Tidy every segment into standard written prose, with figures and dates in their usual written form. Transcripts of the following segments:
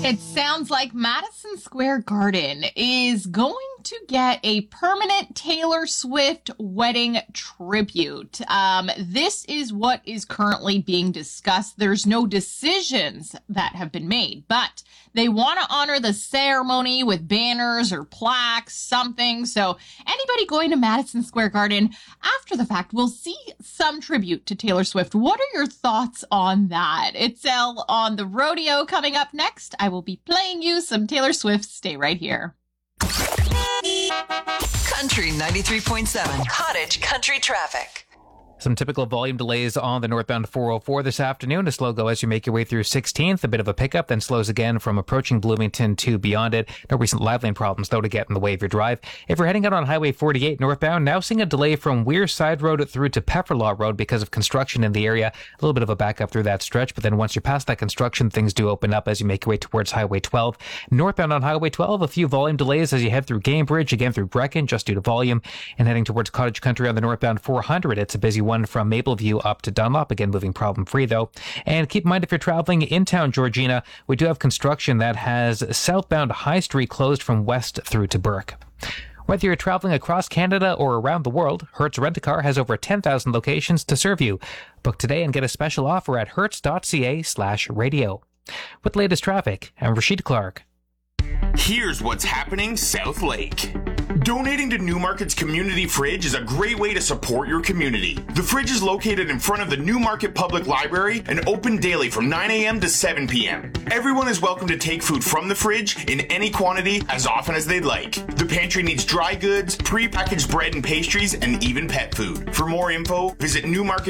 It sounds like Madison Square Garden is going to get a permanent Taylor Swift wedding tribute. This is what is currently being discussed. There's no decisions that have been made, but they want to honor the ceremony with banners or plaques, something. So anybody going to Madison Square Garden after the fact will see some tribute to Taylor Swift. What are your thoughts on that? It's Elle on the rodeo coming up next. I will be playing you some Taylor Swift. Stay right here. Country 93.7. Cottage Country Traffic. Some typical volume delays on the northbound 404 this afternoon. A slow go as you make your way through 16th. A bit of a pickup, then slows again from approaching Bloomington to beyond it. No recent live lane problems, though, to get in the way of your drive. If you're heading out on Highway 48 northbound, now seeing a delay from Weir Side Road through to Pefferlaw Road because of construction in the area. A little bit of a backup through that stretch, but then once you're past that construction, things do open up as you make your way towards Highway 12. Northbound on Highway 12, a few volume delays as you head through Cambridge, again through Brecon, just due to volume. And heading towards Cottage Country on the northbound 400, it's a busy one from Mapleview up to Dunlop, again moving problem-free though. And keep in mind, if you're traveling in town, Georgina, we do have construction that has southbound High Street closed from west through to Burke. Whether you're traveling across Canada or around the world, Hertz Rent-A-Car has over 10,000 locations to serve you. Book today and get a special offer at hertz.ca/radio. With the latest traffic, I'm Rashid Clark. Here's what's happening South Lake. Donating to Newmarket's Community Fridge is a great way to support your community. The fridge is located in front of the Newmarket Public Library and open daily from 9 a.m. to 7 p.m. Everyone is welcome to take food from the fridge in any quantity as often as they'd like. The pantry needs dry goods, pre-packaged bread and pastries, and even pet food. For more info, visit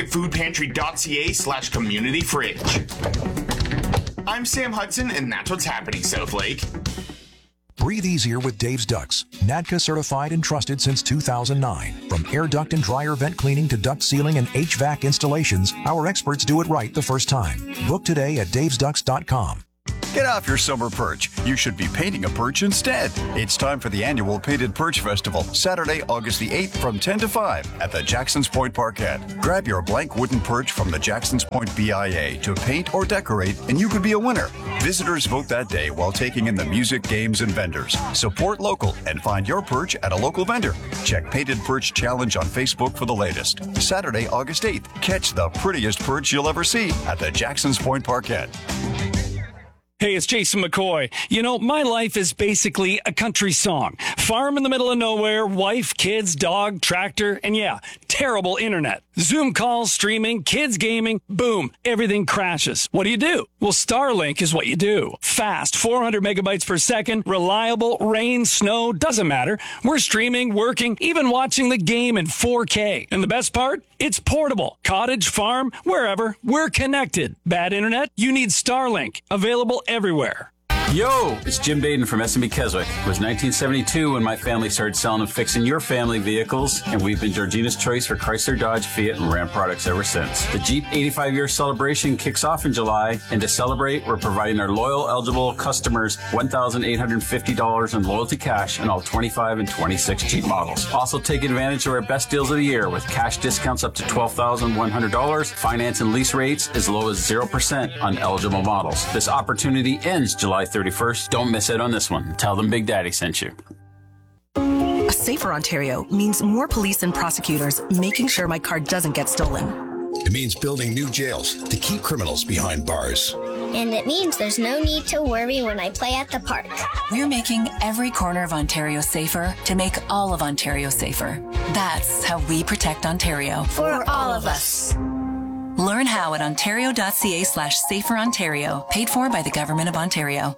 newmarketfoodpantry.ca/community-fridge. I'm Sam Hudson, and that's what's happening South Lake. Breathe easier with Dave's Ducts. NADCA certified and trusted since 2009. From air duct and dryer vent cleaning to duct sealing and HVAC installations, our experts do it right the first time. Book today at davesducts.com. Get off your summer perch. You should be painting a perch instead. It's time for the annual Painted Perch Festival, Saturday, August the 8th from 10 to 5 at the Jacksons Point Parkette. Grab your blank wooden perch from the Jacksons Point BIA to paint or decorate, and you could be a winner. Visitors vote that day while taking in the music, games, and vendors. Support local and find your perch at a local vendor. Check Painted Perch Challenge on Facebook for the latest. Saturday, August 8th. Catch the prettiest perch you'll ever see at the Jacksons Point Parkette. Hey, it's Jason McCoy. You know, my life is basically a country song. Farm in the middle of nowhere, wife, kids, dog, tractor, and yeah, terrible internet. Zoom calls, streaming, kids gaming, boom, everything crashes. What do? Well, Starlink is what you do. Fast, 400 megabytes per second, reliable, rain, snow, doesn't matter. We're streaming, working, even watching the game in 4K. And the best part? It's portable. Cottage, farm, wherever, we're connected. Bad internet? You need Starlink. Available everywhere. Yo, it's Jim Baden from S&B Keswick. It was 1972 when my family started selling and fixing your family vehicles, and we've been Georgina's choice for Chrysler, Dodge, Fiat, and Ram products ever since. The Jeep 85-year celebration kicks off in July, and to celebrate, we're providing our loyal, eligible customers $1,850 in loyalty cash on all 25 and 26 Jeep models. Also take advantage of our best deals of the year with cash discounts up to $12,100, finance and lease rates as low as 0% on eligible models. This opportunity ends July 31st. Don't miss it on this one. Tell them Big Daddy sent you. A safer Ontario means more police and prosecutors making sure my car doesn't get stolen. It means building new jails to keep criminals behind bars. And it means there's no need to worry when I play at the park. We're making every corner of Ontario safer to make all of Ontario safer. That's how we protect Ontario. For all of us. Learn how at ontario.ca/saferontario, paid for by the Government of Ontario.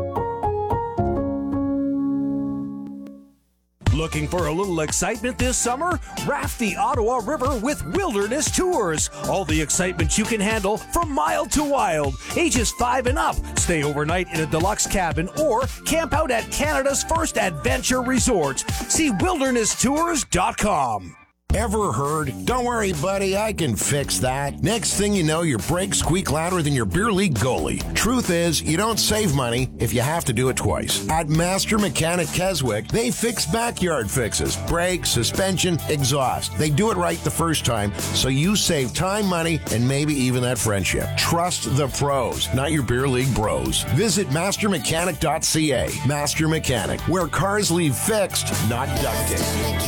Looking for a little excitement this summer? Raft the Ottawa River with Wilderness Tours. All the excitement you can handle from mild to wild. Ages 5 and up. Stay overnight in a deluxe cabin or camp out at Canada's first adventure resort. See wildernesstours.com. Ever heard? Don't worry, buddy, I can fix that. Next thing you know, your brakes squeak louder than your beer league goalie. Truth is, you don't save money if you have to do it twice. At Master Mechanic Keswick, they fix backyard fixes, brakes, suspension, exhaust. They do it right the first time, so you save time, money, and maybe even that friendship. Trust the pros, not your beer league bros. Visit mastermechanic.ca. Master Mechanic, where cars leave fixed, not duct tape.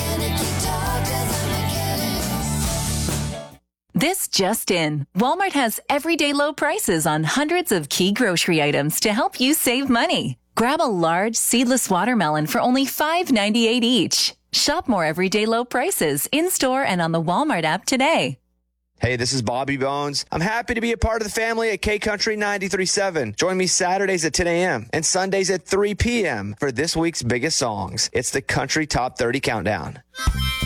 This just in. Walmart has everyday low prices on hundreds of key grocery items to help you save money. Grab a large seedless watermelon for only $5.98 each. Shop more everyday low prices in-store and on the Walmart app today. Hey, this is Bobby Bones. I'm happy to be a part of the family at K-Country 93.7. Join me Saturdays at 10 a.m. and Sundays at 3 p.m. for this week's biggest songs. It's the Country Top 30 Countdown.